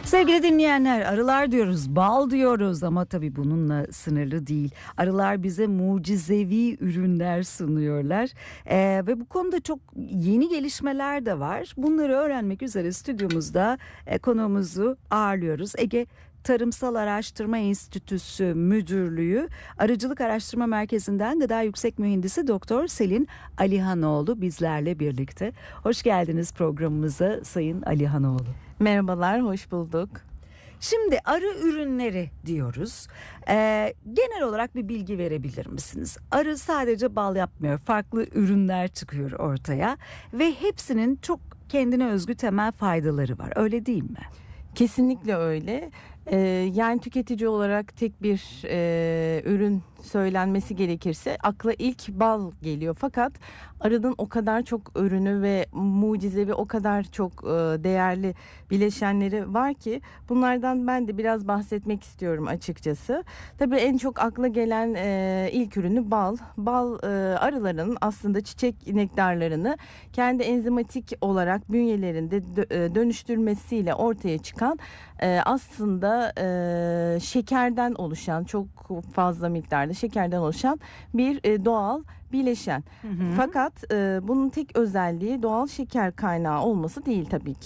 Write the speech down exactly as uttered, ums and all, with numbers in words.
Sevgili dinleyenler, arılar diyoruz, bal diyoruz ama tabii bununla sınırlı değil. Arılar bize mucizevi ürünler sunuyorlar ee, ve bu konuda çok yeni gelişmeler de var. Bunları öğrenmek üzere stüdyomuzda e, konuğumuzu ağırlıyoruz. Ege Tarımsal Araştırma Enstitüsü Müdürlüğü Arıcılık Araştırma Merkezi'nden Gıda Yüksek Mühendisi Doktor Selin Alihanoğlu bizlerle birlikte. Hoş geldiniz programımıza Sayın Alihanoğlu. Merhabalar, hoş bulduk. Şimdi arı ürünleri diyoruz. Ee, genel olarak bir bilgi verebilir misiniz? Arı sadece bal yapmıyor, farklı ürünler çıkıyor ortaya ve hepsinin çok kendine özgü temel faydaları var. Öyle değil mi? Kesinlikle öyle. Ee, yani tüketici olarak tek bir e, ürün söylenmesi gerekirse akla ilk bal geliyor. Fakat arının o kadar çok ürünü ve mucizevi, o kadar çok e, değerli bileşenleri var ki bunlardan ben de biraz bahsetmek istiyorum açıkçası. Tabii en çok akla gelen e, ilk ürünü bal. Bal e, arıların aslında çiçek nektarlarını kendi enzimatik olarak bünyelerinde dö- dönüştürmesiyle ortaya çıkan e, aslında e, şekerden oluşan, çok fazla miktarda şekerden oluşan bir e, doğal bileşen. Hı hı. Fakat e, bunun tek özelliği doğal şeker kaynağı olması değil tabii ki.